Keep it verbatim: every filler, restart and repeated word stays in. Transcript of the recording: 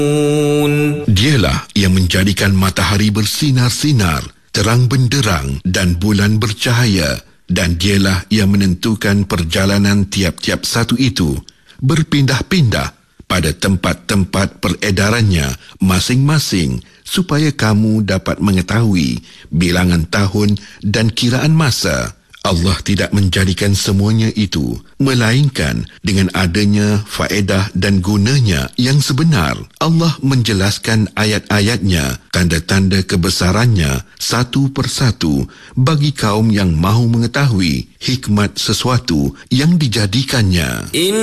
Dialah yang menjadikan matahari bersinar-sinar, terang benderang dan bulan bercahaya, dan dialah yang menentukan perjalanan tiap-tiap satu itu berpindah-pindah pada tempat-tempat peredarannya masing-masing, supaya kamu dapat mengetahui bilangan tahun dan kiraan masa. Allah tidak menjadikan semuanya itu, melainkan dengan adanya faedah dan gunanya yang sebenar. Allah menjelaskan ayat-ayatnya, tanda-tanda kebesarannya satu persatu bagi kaum yang mahu mengetahui hikmat sesuatu yang dijadikannya.